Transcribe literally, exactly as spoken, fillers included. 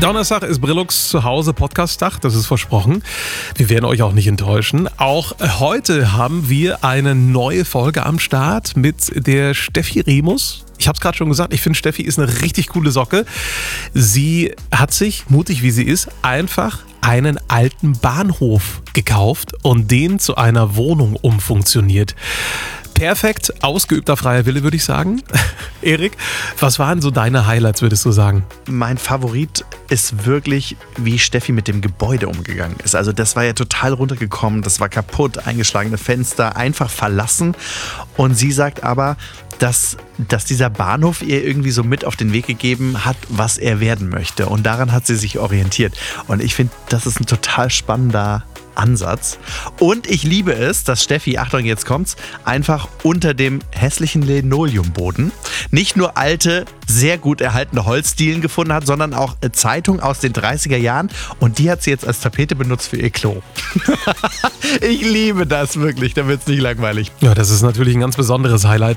Donnerstag ist Brillux zu Hause Podcast-Tag, das ist versprochen. Wir werden euch auch nicht enttäuschen. Auch heute haben wir eine neue Folge am Start mit der Steffi Remus. Ich habe es gerade schon gesagt, ich finde, Steffi ist eine richtig coole Socke. Sie hat sich, mutig wie sie ist, einfach einen alten Bahnhof gekauft und den zu einer Wohnung umfunktioniert. Perfekt, ausgeübter freier Wille, würde ich sagen. Erik, was waren so deine Highlights, würdest du sagen? Mein Favorit ist wirklich, wie Steffi mit dem Gebäude umgegangen ist. Also das war ja total runtergekommen, das war kaputt, eingeschlagene Fenster, einfach verlassen. Und sie sagt aber, dass, dass dieser Bahnhof ihr irgendwie so mit auf den Weg gegeben hat, was er werden möchte. Und daran hat sie sich orientiert. Und ich finde, das ist ein total spannender Ansatz. Und ich liebe es, dass Steffi, Achtung, jetzt kommt's, einfach unter dem hässlichen Linoleumboden nicht nur alte, sehr gut erhaltene Holzdielen gefunden hat, sondern auch Zeitungen aus den dreißiger Jahren. Und die hat sie jetzt als Tapete benutzt für ihr Klo. Ich liebe das wirklich, da wird's nicht langweilig. Ja, das ist natürlich ein ganz besonderes Highlight.